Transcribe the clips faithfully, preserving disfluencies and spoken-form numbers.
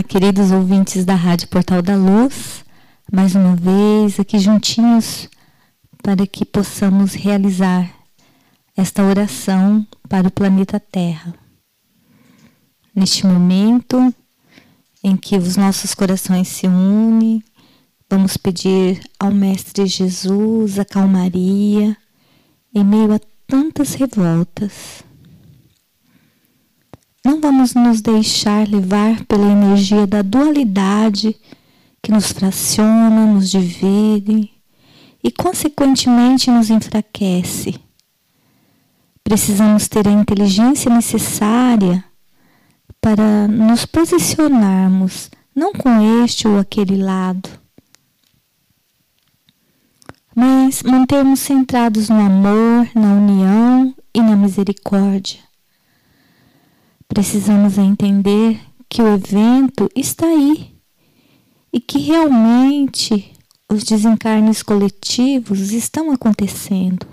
queridos ouvintes da Rádio Portal da Luz, mais uma vez aqui juntinhos para que possamos realizar esta oração para o planeta Terra. Neste momento em que os nossos corações se unem, vamos pedir ao Mestre Jesus a calmaria em meio a tantas revoltas. Não vamos nos deixar levar pela energia da dualidade que nos fraciona, nos divide e, consequentemente, nos enfraquece. Precisamos ter a inteligência necessária para nos posicionarmos, não com este ou aquele lado, mas mantermos centrados no amor, na união e na misericórdia. Precisamos entender que o evento está aí e que realmente os desencarnes coletivos estão acontecendo.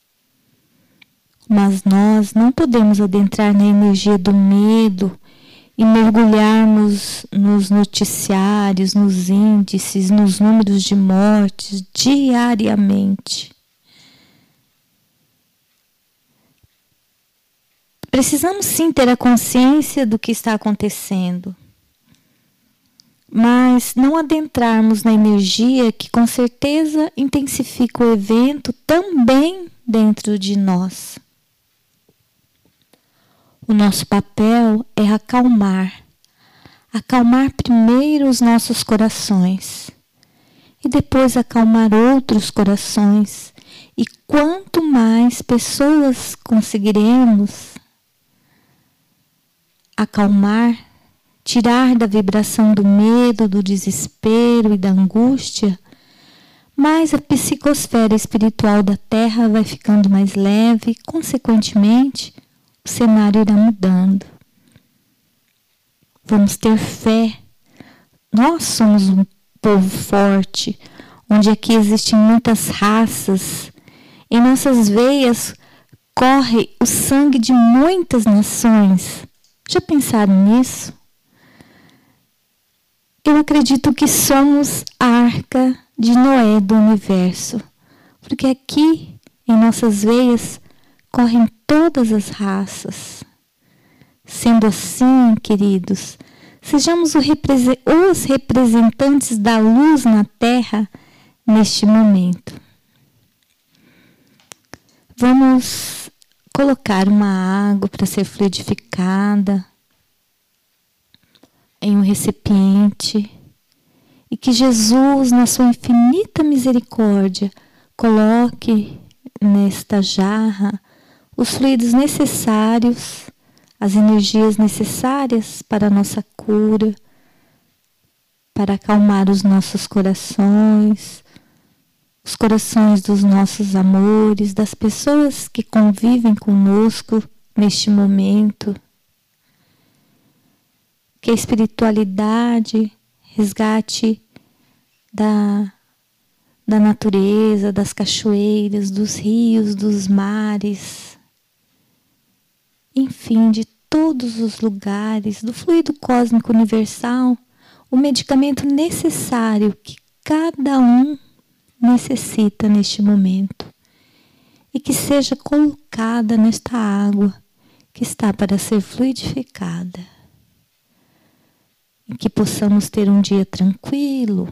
Mas nós não podemos adentrar na energia do medo e mergulharmos nos noticiários, nos índices, nos números de mortes diariamente. Precisamos sim ter a consciência do que está acontecendo, mas não adentrarmos na energia que com certeza intensifica o evento também dentro de nós. O nosso papel é acalmar, acalmar primeiro os nossos corações e depois acalmar outros corações. E quanto mais pessoas conseguiremos acalmar, tirar da vibração do medo, do desespero e da angústia, mais a psicosfera espiritual da Terra vai ficando mais leve, consequentemente, o cenário irá mudando. Vamos ter fé. Nós somos um povo forte, onde aqui existem muitas raças. Em nossas veias corre o sangue de muitas nações. Já pensaram nisso? Eu acredito que somos a arca de Noé do universo, porque aqui em nossas veias correm todas as raças. Sendo assim, queridos, sejamos os representantes da luz na Terra neste momento. Vamos colocar uma água para ser fluidificada em um recipiente e que Jesus, na sua infinita misericórdia, coloque nesta jarra os fluidos necessários, as energias necessárias para a nossa cura, para acalmar os nossos corações, os corações dos nossos amores, das pessoas que convivem conosco neste momento. Que a espiritualidade resgate da, da natureza, das cachoeiras, dos rios, dos mares, enfim, de todos os lugares, do fluido cósmico universal, o medicamento necessário que cada um necessita neste momento e que seja colocada nesta água que está para ser fluidificada. E que possamos ter um dia tranquilo,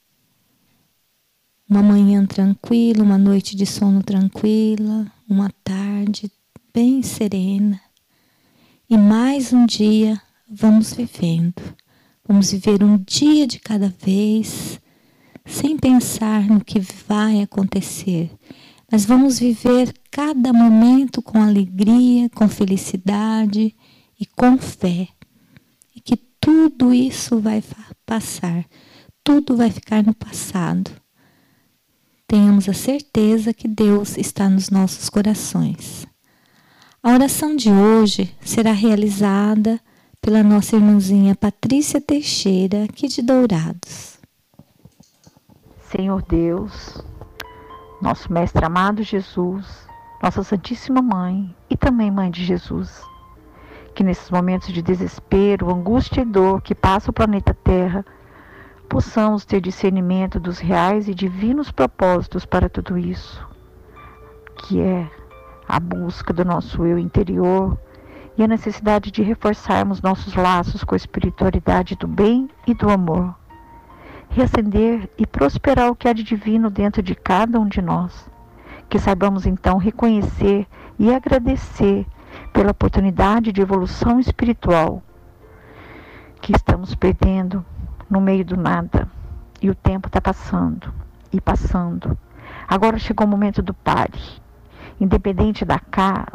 uma manhã tranquila, uma noite de sono tranquila, uma tarde bem serena. E mais um dia vamos vivendo. Vamos viver um dia de cada vez, sem pensar no que vai acontecer. Mas vamos viver cada momento com alegria, com felicidade e com fé. E que tudo isso vai passar, tudo vai ficar no passado. Tenhamos a certeza que Deus está nos nossos corações. A oração de hoje será realizada pela nossa irmãzinha Patrícia Teixeira, aqui de Dourados. Senhor Deus, nosso Mestre amado Jesus, nossa Santíssima Mãe e também Mãe de Jesus, que nesses momentos de desespero, angústia e dor que passa o planeta Terra, possamos ter discernimento dos reais e divinos propósitos para tudo isso, que é a busca do nosso eu interior e a necessidade de reforçarmos nossos laços com a espiritualidade do bem e do amor, reacender e prosperar o que há de divino dentro de cada um de nós, que saibamos então reconhecer e agradecer pela oportunidade de evolução espiritual que estamos perdendo no meio do nada, e o tempo está passando e passando. Agora chegou o momento do pare. Independente da ca-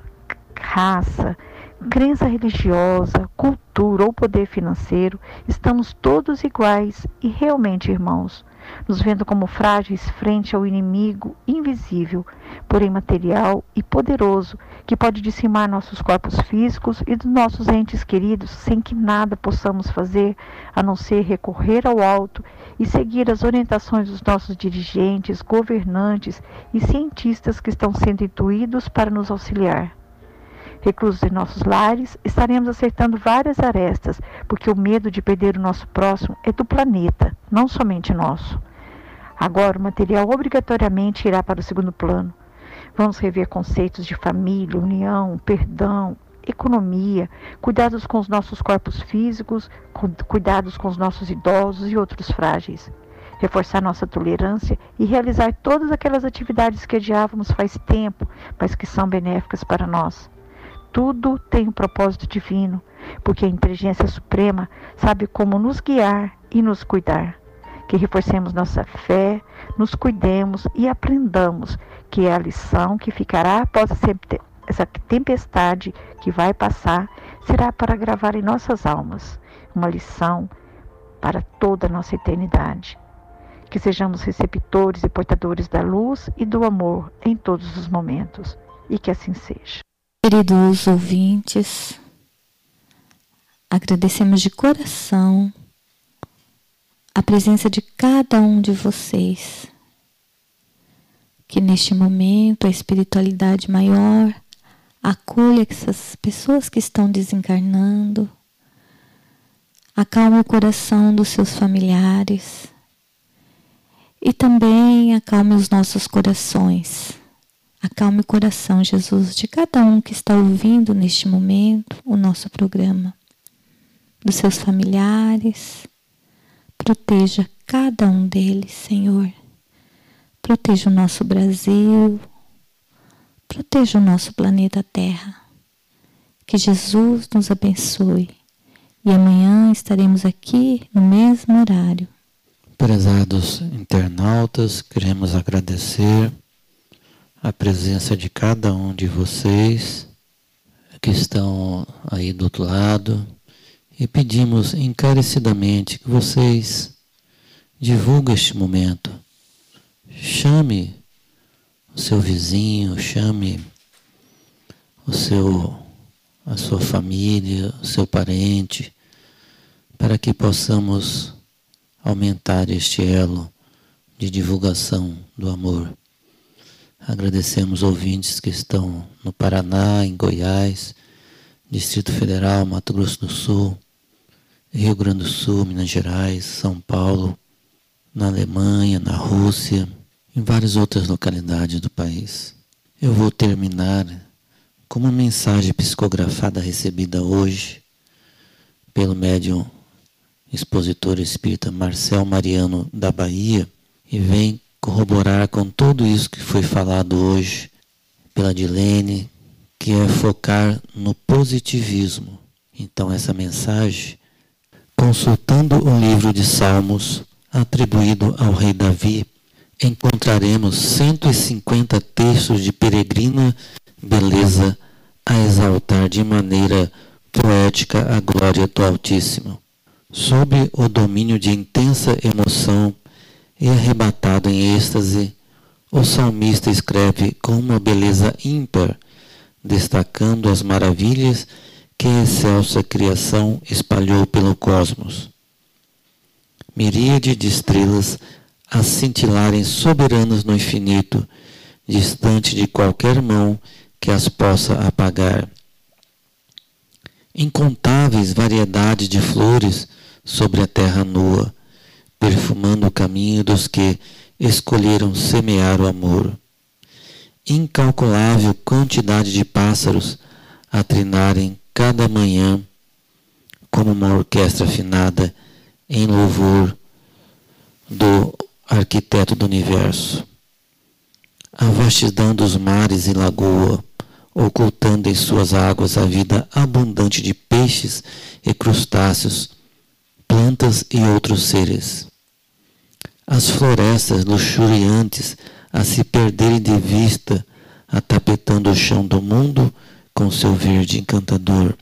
raça, crença religiosa, cultura ou poder financeiro, estamos todos iguais e realmente irmãos, nos vendo como frágeis frente ao inimigo invisível, porém material e poderoso, que pode dizimar nossos corpos físicos e dos nossos entes queridos, sem que nada possamos fazer, a não ser recorrer ao alto e seguir as orientações dos nossos dirigentes, governantes e cientistas que estão sendo intuídos para nos auxiliar. Reclusos em nossos lares, estaremos acertando várias arestas, porque o medo de perder o nosso próximo é do planeta, não somente nosso. Agora, o material obrigatoriamente irá para o segundo plano. Vamos rever conceitos de família, união, perdão, economia, cuidados com os nossos corpos físicos, cuidados com os nossos idosos e outros frágeis. Reforçar nossa tolerância e realizar todas aquelas atividades que adiávamos faz tempo, mas que são benéficas para nós. Tudo tem um propósito divino, porque a inteligência suprema sabe como nos guiar e nos cuidar. Que reforcemos nossa fé, nos cuidemos e aprendamos que é a lição que ficará após essa tempestade que vai passar, será para gravar em nossas almas uma lição para toda a nossa eternidade. Que sejamos receptores e portadores da luz e do amor em todos os momentos, e que assim seja. Queridos ouvintes, agradecemos de coração a presença de cada um de vocês, que neste momento a espiritualidade maior acolha essas pessoas que estão desencarnando, acalme o coração dos seus familiares e também acalme os nossos corações. Acalme o coração, Jesus, de cada um que está ouvindo neste momento o nosso programa, dos seus familiares. Proteja cada um deles, Senhor. Proteja o nosso Brasil. Proteja o nosso planeta Terra. Que Jesus nos abençoe. E amanhã estaremos aqui no mesmo horário. Prezados internautas, queremos agradecer a presença de cada um de vocês que estão aí do outro lado e pedimos encarecidamente que vocês divulguem este momento. Chame o seu vizinho, chame o seu, a sua família, o seu parente, para que possamos aumentar este elo de divulgação do amor. Agradecemos ouvintes que estão no Paraná, em Goiás, Distrito Federal, Mato Grosso do Sul, Rio Grande do Sul, Minas Gerais, São Paulo, na Alemanha, na Rússia, em várias outras localidades do país. Eu vou terminar com uma mensagem psicografada recebida hoje pelo médium expositor espírita Marcel Mariano da Bahia e vem corroborar com tudo isso que foi falado hoje pela Dilene, que é focar no positivismo. Então essa mensagem, consultando o livro de Salmos atribuído ao rei Davi, encontraremos cento e cinquenta textos de peregrina beleza a exaltar de maneira poética a glória do Altíssimo. Sob o domínio de intensa emoção e arrebatado em êxtase, o salmista escreve com uma beleza ímpar, destacando as maravilhas que a excelsa criação espalhou pelo cosmos. Miríade de estrelas a cintilarem soberanas no infinito, distante de qualquer mão que as possa apagar. incontáveis variedades de flores sobre a terra nua, perfumando o caminho dos que escolheram semear o amor. Incalculável quantidade de pássaros a trinarem cada manhã como uma orquestra afinada em louvor do arquiteto do universo. A vastidão dos mares e lagoa, ocultando em suas águas a vida abundante de peixes e crustáceos, plantas e outros seres. As florestas luxuriantes a se perderem de vista, atapetando o chão do mundo com seu verde encantador.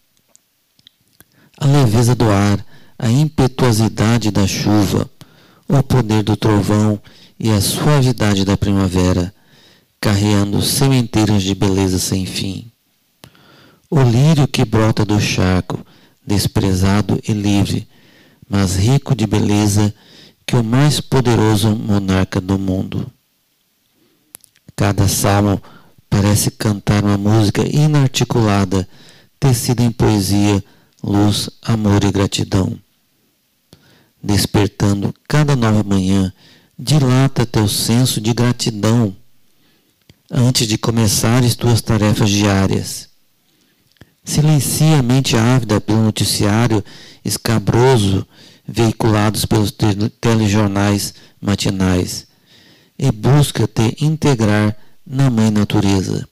A leveza do ar, a impetuosidade da chuva, o poder do trovão e a suavidade da primavera, carreando sementeiras de beleza sem fim. O lírio que brota do charco, desprezado e livre, mas rico de beleza que o mais poderoso monarca do mundo. Cada salmo parece cantar uma música inarticulada, tecida em poesia, luz, amor e gratidão. Despertando cada nova manhã, dilata teu senso de gratidão antes de começares tuas tarefas diárias. Silencia a mente ávida pelo noticiário escabroso veiculados pelos telejornais matinais e busca te integrar na Mãe Natureza.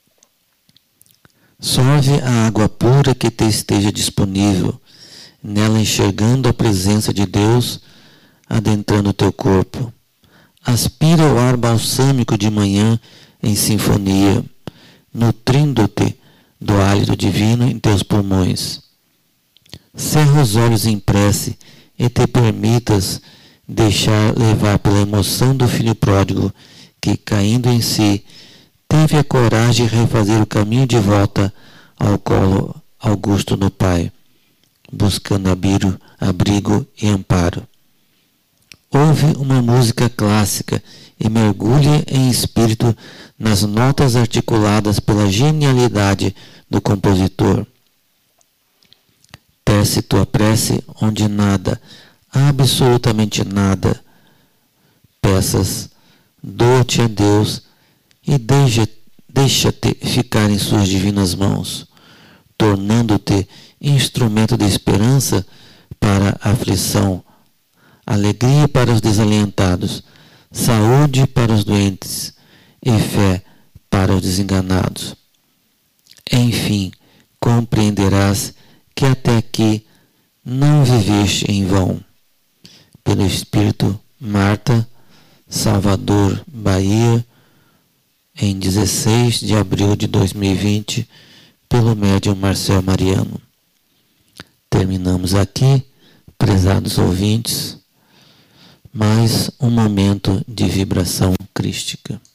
Sorve a água pura que te esteja disponível, nela enxergando a presença de Deus adentrando teu corpo. Aspira o ar balsâmico de manhã em sinfonia, nutrindo-te do hálito divino em teus pulmões. Cerra os olhos em prece e te permitas deixar levar pela emoção do filho pródigo que, caindo em si, teve a coragem de refazer o caminho de volta ao colo augusto do Pai, buscando abrigo, abrigo e amparo. Ouve uma música clássica e mergulhe em espírito nas notas articuladas pela genialidade do compositor. Tece tua prece onde nada, absolutamente nada, peças, doa-te a Deus e deixa, deixa-te ficar em suas divinas mãos, tornando-te instrumento de esperança para a aflição, alegria para os desalentados, saúde para os doentes e fé para os desenganados. Enfim, compreenderás que até aqui não viveste em vão. Pelo Espírito, Marta, Salvador, Bahia, em dezesseis de abril de dois mil e vinte, pelo médium Marcel Mariano. Terminamos aqui, prezados ouvintes, mais um momento de vibração crística.